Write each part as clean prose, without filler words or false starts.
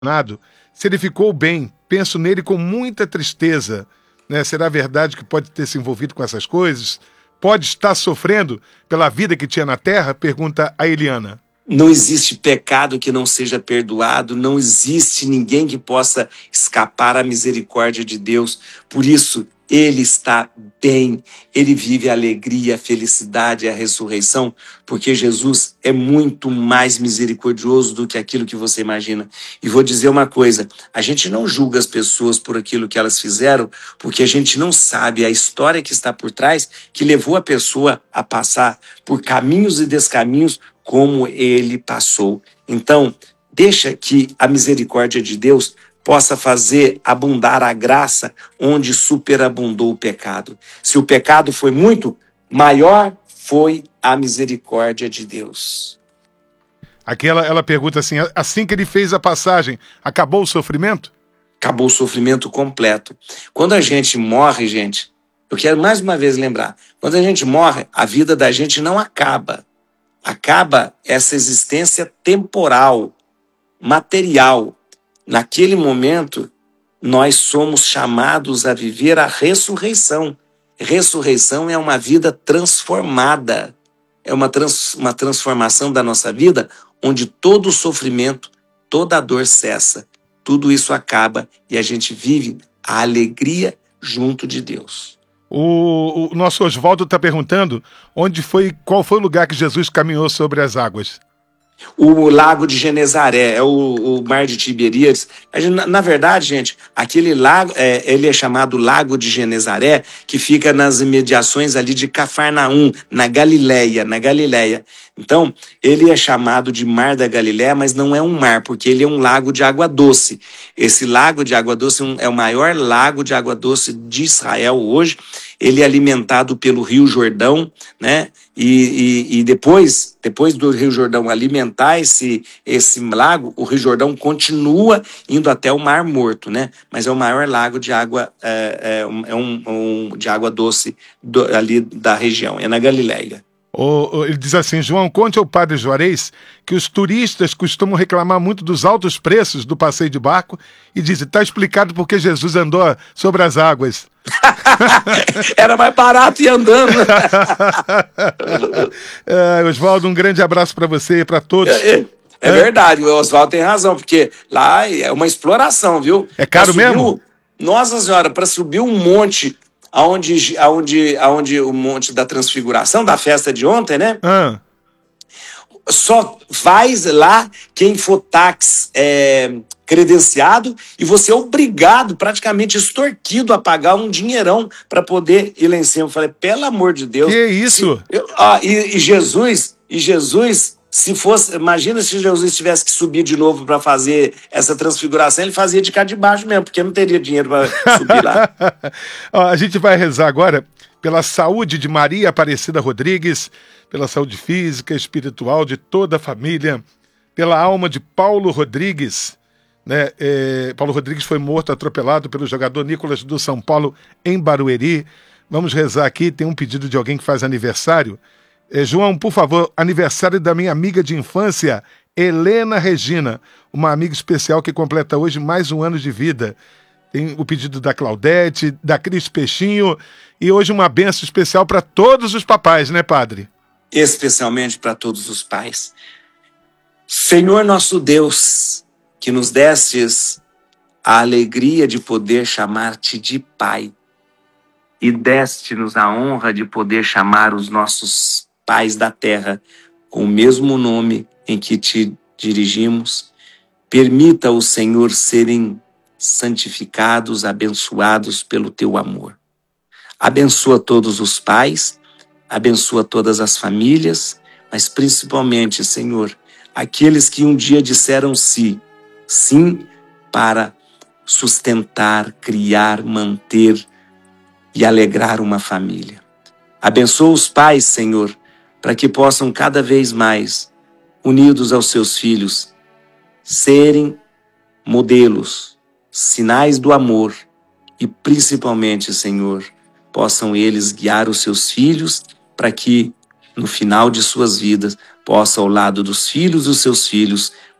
se ele ficou bem, penso nele com muita tristeza, né? Será verdade que pode ter se envolvido com essas coisas? Pode estar sofrendo pela vida que tinha na terra? Pergunta a Eliana. Não existe pecado que não seja perdoado, não existe ninguém que possa escapar à misericórdia de Deus. Por isso, ele está bem, ele vive a alegria, a felicidade e a ressurreição, porque Jesus é muito mais misericordioso do que aquilo que você imagina. E vou dizer uma coisa, a gente não julga as pessoas por aquilo que elas fizeram, porque a gente não sabe a história que está por trás, que levou a pessoa a passar por caminhos e descaminhos como ele passou. Então, deixa que a misericórdia de Deus possa fazer abundar a graça onde superabundou o pecado. Se o pecado foi muito, maior foi a misericórdia de Deus. Aqui ela pergunta assim que ele fez a passagem, acabou o sofrimento? Acabou o sofrimento completo. Quando a gente morre, gente, eu quero mais uma vez lembrar, quando a gente morre, a vida da gente não acaba. Acaba essa existência temporal, material. Naquele momento, nós somos chamados a viver a ressurreição. Ressurreição é uma vida transformada. É uma transformação da nossa vida, onde todo o sofrimento, toda a dor cessa. Tudo isso acaba e a gente vive a alegria junto de Deus. O nosso Oswaldo está perguntando qual foi o lugar que Jesus caminhou sobre as águas. O lago de Genezaré, é o mar de Tiberíades. Na verdade, gente, aquele lago, ele é chamado Lago de Genezaré, que fica nas imediações ali de Cafarnaum, na Galileia. Então, ele é chamado de Mar da Galileia, mas não é um mar, porque ele é um lago de água doce. Esse lago de água doce é o maior lago de água doce de Israel hoje. Ele é alimentado pelo Rio Jordão, né? E depois do Rio Jordão alimentar esse lago, o Rio Jordão continua indo até o Mar Morto, né? Mas é o maior lago de água, de água doce ali da região, é na Galileia. Ele diz assim: João, conte ao padre Juarez que os turistas costumam reclamar muito dos altos preços do passeio de barco e dizem, está explicado porque Jesus andou sobre as águas. Era mais barato ir andando. Oswaldo, um grande abraço para você e para todos. É verdade, o Oswaldo tem razão, porque lá é uma exploração, viu? É caro mesmo? Nossa Senhora, para subir um monte, aonde o Monte da Transfiguração, da festa de ontem, né? Só vai lá quem for táxi credenciado e você é obrigado, praticamente extorquido, a pagar um dinheirão para poder ir lá em cima. Eu falei, pelo amor de Deus. Que isso? Jesus, se fosse, imagina se Jesus tivesse que subir de novo para fazer essa transfiguração, ele fazia de cá de baixo mesmo, porque não teria dinheiro para subir lá. A gente vai rezar agora pela saúde de Maria Aparecida Rodrigues, pela saúde física e espiritual de toda a família, pela alma de Paulo Rodrigues, né? Paulo Rodrigues foi morto, atropelado pelo jogador Nicolas do São Paulo em Barueri. Vamos rezar aqui, tem um pedido de alguém que faz aniversário. João, por favor, aniversário da minha amiga de infância, Helena Regina, uma amiga especial que completa hoje mais um ano de vida. Tem o pedido da Claudete, da Cris Peixinho, e hoje uma bênção especial para todos os papais, né, padre? Especialmente para todos os pais. Senhor nosso Deus, que nos destes a alegria de poder chamar-te de Pai, e deste-nos a honra de poder chamar os nossos pais da terra com o mesmo nome em que te dirigimos, permita o Senhor serem santificados, abençoados pelo teu amor. Abençoa todos os pais, abençoa todas as famílias, mas principalmente, Senhor, aqueles que um dia disseram sim para sustentar, criar, manter e alegrar uma família. Abençoa os pais, Senhor, para que possam cada vez mais, unidos aos seus filhos, serem modelos, sinais do amor e principalmente, Senhor, possam eles guiar os seus filhos para que, no final de suas vidas, possa, ao lado dos filhos dos seus filhos,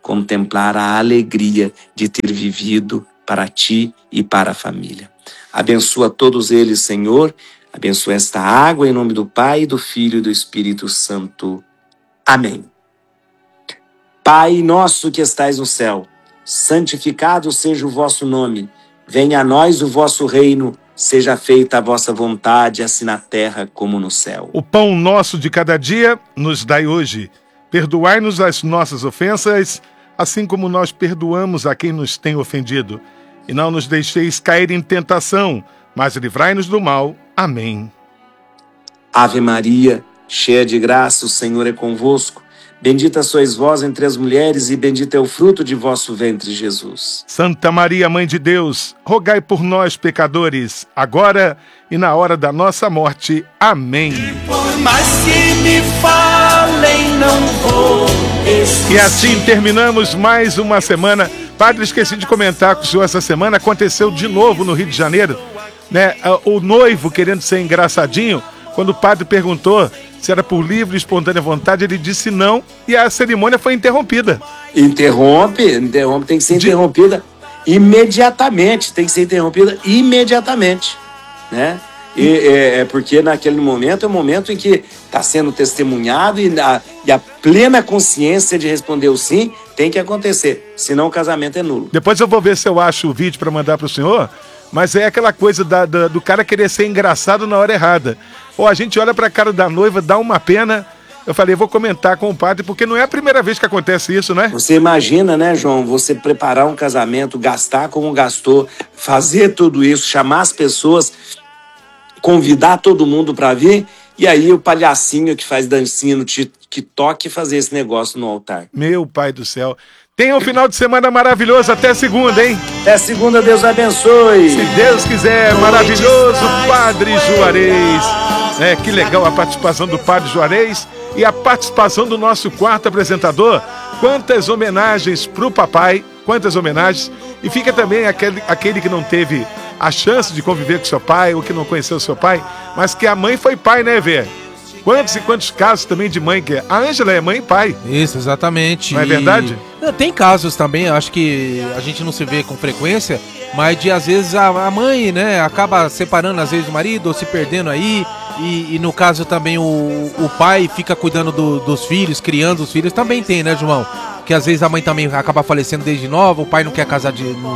contemplar a alegria de ter vivido para ti e para a família. Abençoa todos eles, Senhor. Abençoa esta água em nome do Pai, do Filho e do Espírito Santo. Amém. Pai nosso que estais no céu, santificado seja o vosso nome. Venha a nós o vosso reino. Seja feita a vossa vontade, assim na terra como no céu. O pão nosso de cada dia nos dai hoje. Perdoai-nos as nossas ofensas, assim como nós perdoamos a quem nos tem ofendido. E não nos deixeis cair em tentação, mas livrai-nos do mal. Amém. Ave Maria, cheia de graça, o Senhor é convosco. Bendita sois vós entre as mulheres e bendito é o fruto de vosso ventre, Jesus. Santa Maria, Mãe de Deus, rogai por nós, pecadores, agora e na hora da nossa morte. Amém. Por mais que me falem, não vou esquecer. E assim terminamos mais uma semana. Padre, esqueci de comentar com o senhor, essa semana aconteceu de novo no Rio de Janeiro, né? O noivo querendo ser engraçadinho, quando o padre perguntou se era por livre e espontânea vontade, ele disse não e a cerimônia foi interrompida. Interrompe, tem que ser interrompida imediatamente, né? É porque naquele momento é o momento em que está sendo testemunhado e a plena consciência de responder o sim tem que acontecer, senão o casamento é nulo. Depois eu vou ver se eu acho o vídeo para mandar para o senhor, mas é aquela coisa do cara querer ser engraçado na hora errada. Ou a gente olha para a cara da noiva, dá uma pena. Eu falei, vou comentar com o padre, porque não é a primeira vez que acontece isso, né? Você imagina, né, João, você preparar um casamento, gastar como gastou, fazer tudo isso, chamar as pessoas, convidar todo mundo para vir, e aí o palhacinho que faz dancinha no TikTok fazer esse negócio no altar. Meu pai do céu. Tenha um final de semana maravilhoso. Até segunda, hein? Até segunda, Deus abençoe. Se Deus quiser, maravilhoso Padre Juarez. Que legal a participação do Padre Juarez e a participação do nosso quarto apresentador. Quantas homenagens pro papai, quantas homenagens. E fica também aquele que não teve a chance de conviver com seu pai, ou que não conheceu seu pai, mas que a mãe foi pai, né, Vê? Quantos e quantos casos também de mãe que é? A Ângela é mãe e pai. Isso, exatamente. Não é verdade? Tem casos também, acho que a gente não se vê com frequência, mas de às vezes a mãe, né, acaba separando às vezes o marido ou se perdendo aí, e no caso também o pai fica cuidando dos filhos, criando os filhos, também tem, né, João? Que às vezes a mãe também acaba falecendo desde nova, o pai não quer casar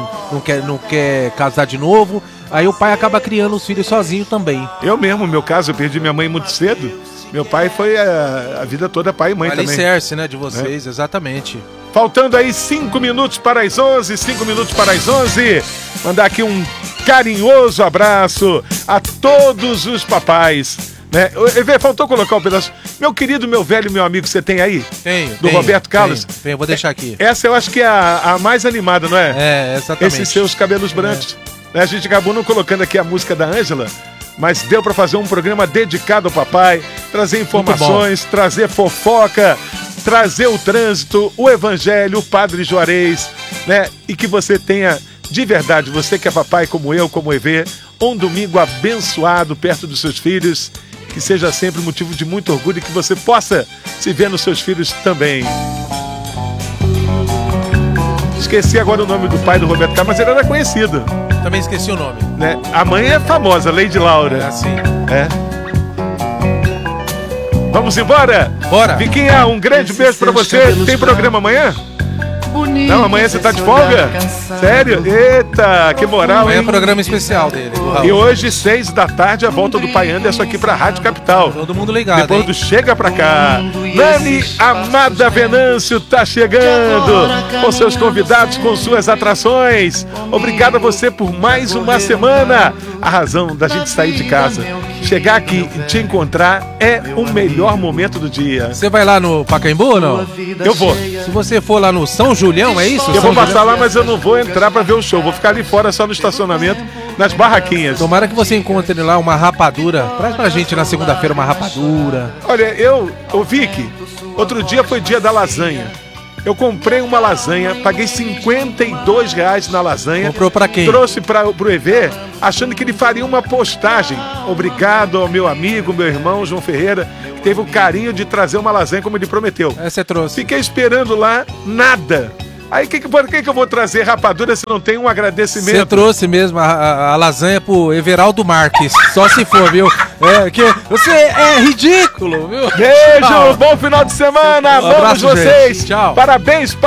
não quer casar de novo, aí o pai acaba criando os filhos sozinho também. Eu mesmo, no meu caso, eu perdi minha mãe muito cedo. Meu pai foi a vida toda pai e mãe também. Alicerce, né, de vocês, exatamente. Faltando aí 5 minutos para as 11, 5 minutos para as 11. Mandar aqui um carinhoso abraço a todos os papais, né? Faltou colocar um pedaço. Meu querido, meu velho, meu amigo, você tem aí? Tenho. Roberto Carlos? Tenho, vou deixar aqui. Essa eu acho que é a mais animada, não é? É, exatamente. Esses seus cabelos brancos. A gente acabou não colocando aqui a música da Ângela, mas deu para fazer um programa dedicado ao papai, trazer informações, trazer fofoca, trazer o trânsito, o evangelho, o Padre Juarez, né? E que você tenha, de verdade, você que é papai como eu, como EV, um domingo abençoado perto dos seus filhos, que seja sempre motivo de muito orgulho e que você possa se ver nos seus filhos também. Esqueci agora o nome do pai do Roberto Carlos, mas ele era conhecido. Também esqueci o nome. Né? A mãe é famosa, Lady Laura. É assim. É. Vamos embora? Bora. Viquinha, um grande beijo pra você. Tem programa amanhã? Não, amanhã você tá de folga? Sério? Eita, que moral, amanhã hein? É programa especial dele. E hoje, 6 da tarde, a volta do Pai Anderson aqui pra Rádio Capital. Todo mundo ligado, depois do Chega Pra Cá. Nani Amada Venâncio tá chegando com seus convidados, com suas atrações. Obrigado a você por mais uma semana. A razão da gente sair de casa, chegar aqui e te encontrar é o melhor momento do dia. Você vai lá no Pacaembu ou não? Eu vou. Se você for lá no São Julião, é isso? Eu vou passar lá, mas eu não vou entrar pra ver o show. Vou ficar ali fora só no estacionamento, nas barraquinhas. Tomara que você encontre lá uma rapadura. Traz pra gente na segunda-feira uma rapadura. Olha, Vicky, outro dia foi dia da lasanha. Eu comprei uma lasanha, paguei R$52 na lasanha. Comprou pra quem? Trouxe pro EV, achando que ele faria uma postagem. Obrigado ao meu amigo, meu irmão, João Ferreira, que teve o carinho de trazer uma lasanha como ele prometeu. Essa você trouxe. Fiquei esperando lá, nada. Aí por que eu vou trazer rapadura se não tem um agradecimento? Você trouxe mesmo a lasanha pro Everaldo Marques. Só se for, viu? Que você é ridículo, viu? Beijo, bom final de semana, amamos vocês. Gente. Tchau. Parabéns,